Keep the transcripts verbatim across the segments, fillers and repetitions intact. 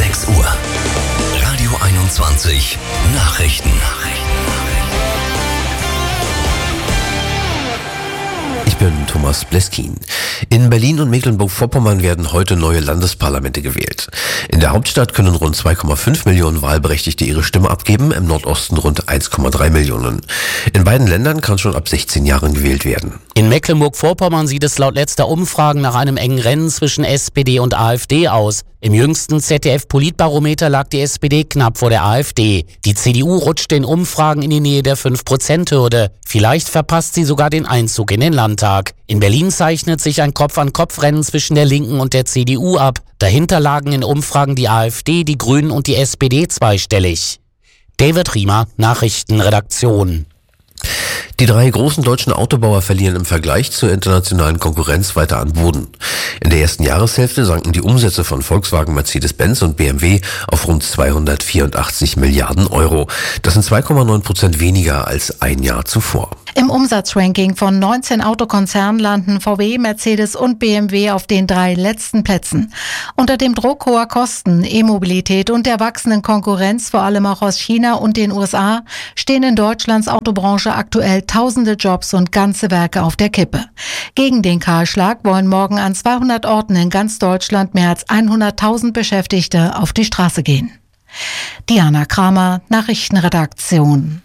sechs Uhr. Radio einundzwanzig Nachrichten. Ich bin Thomas Bleskin. In Berlin und Mecklenburg-Vorpommern werden heute neue Landesparlamente gewählt. In der Hauptstadt können rund zwei Komma fünf Millionen Wahlberechtigte ihre Stimme abgeben, im Nordosten rund eins Komma drei Millionen. In beiden Ländern kann schon ab sechzehn Jahren gewählt werden. In Mecklenburg-Vorpommern sieht es laut letzter Umfragen nach einem engen Rennen zwischen S P D und AfD aus. Im jüngsten Z D F-Politbarometer lag die S P D knapp vor der AfD. Die C D U rutschte in Umfragen in die Nähe der fünf Prozent Hürde. Vielleicht verpasst sie sogar den Einzug in den Landtag. In Berlin zeichnet sich ein Kopf-an-Kopf-Rennen zwischen der Linken und der C D U ab. Dahinter lagen in Umfragen die AfD, die Grünen und die S P D zweistellig. David Riemer, Nachrichtenredaktion. Die drei großen deutschen Autobauer verlieren im Vergleich zur internationalen Konkurrenz weiter an Boden. In der ersten Jahreshälfte sanken die Umsätze von Volkswagen, Mercedes-Benz und B M W auf rund zweihundertvierundachtzig Milliarden Euro. Das sind zwei Komma neun Prozent weniger als ein Jahr zuvor. Im Umsatzranking von neunzehn Autokonzernen landen V W, Mercedes und B M W auf den drei letzten Plätzen. Unter dem Druck hoher Kosten, E-Mobilität und der wachsenden Konkurrenz, vor allem auch aus China und den U S A, stehen in Deutschlands Autobranche aktuell tausende Jobs und ganze Werke auf der Kippe. Gegen den Kahlschlag wollen morgen an zweihundert Orten in ganz Deutschland mehr als hunderttausend Beschäftigte auf die Straße gehen. Diana Kramer, Nachrichtenredaktion.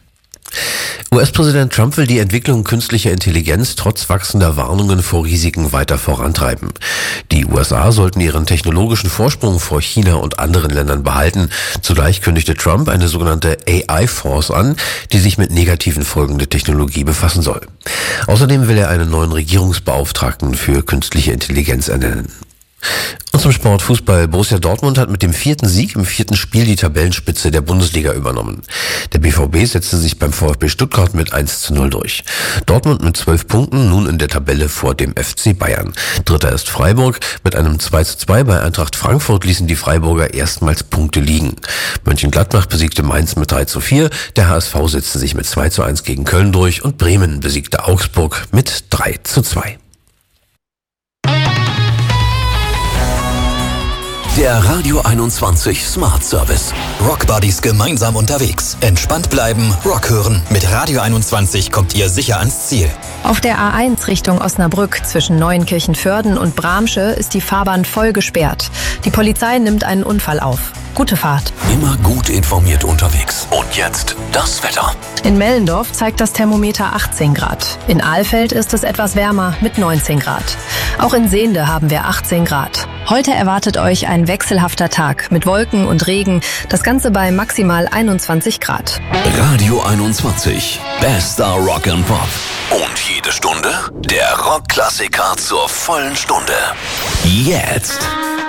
U S-Präsident Trump will die Entwicklung künstlicher Intelligenz trotz wachsender Warnungen vor Risiken weiter vorantreiben. Die U S A sollten ihren technologischen Vorsprung vor China und anderen Ländern behalten. Zugleich kündigte Trump eine sogenannte A I-Force an, die sich mit negativen Folgen der Technologie befassen soll. Außerdem will er einen neuen Regierungsbeauftragten für künstliche Intelligenz ernennen. Und zum Sport Fußball. Borussia Dortmund hat mit dem vierten Sieg im vierten Spiel die Tabellenspitze der Bundesliga übernommen. Der B V B setzte sich beim VfB Stuttgart mit eins zu null durch. Dortmund mit zwölf Punkten, nun in der Tabelle vor dem F C Bayern. Dritter ist Freiburg. Mit einem zwei zu zwei bei Eintracht Frankfurt ließen die Freiburger erstmals Punkte liegen. Mönchengladbach besiegte Mainz mit drei zu vier. Der H S V setzte sich mit zwei zu eins gegen Köln durch und Bremen besiegte Augsburg mit drei zu zwei. Der Radio einundzwanzig Smart Service. Rock Buddies gemeinsam unterwegs. Entspannt bleiben, Rock hören. Mit Radio einundzwanzig kommt ihr sicher ans Ziel. Auf der A eins Richtung Osnabrück zwischen Neuenkirchen-Vörden und Bramsche ist die Fahrbahn voll gesperrt. Die Polizei nimmt einen Unfall auf. Gute Fahrt. Immer gut informiert unterwegs. Und jetzt das Wetter. In Mellendorf zeigt das Thermometer achtzehn Grad. In Alfeld ist es etwas wärmer mit neunzehn Grad. Auch in Sehnde haben wir achtzehn Grad. Heute erwartet euch ein wechselhafter Tag mit Wolken und Regen. Das Ganze bei maximal einundzwanzig Grad. Radio einundzwanzig. Bester Rock and Pop. Und jede Stunde der Rockklassiker zur vollen Stunde. Jetzt.